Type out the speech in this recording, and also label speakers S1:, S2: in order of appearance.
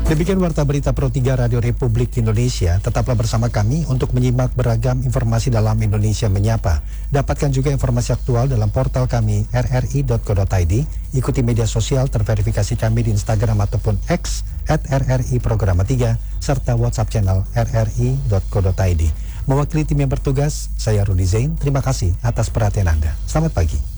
S1: Demikian Warta Berita Pro 3 Radio Republik Indonesia. Tetaplah bersama kami untuk menyimak beragam informasi dalam Indonesia Menyapa. Dapatkan juga informasi aktual dalam portal kami rri.co.id. Ikuti media sosial terverifikasi kami di Instagram ataupun X @RRI Programa 3 serta WhatsApp channel rri.co.id. Mewakili tim yang bertugas, saya Rudi Zain. Terima kasih atas perhatian Anda. Selamat pagi.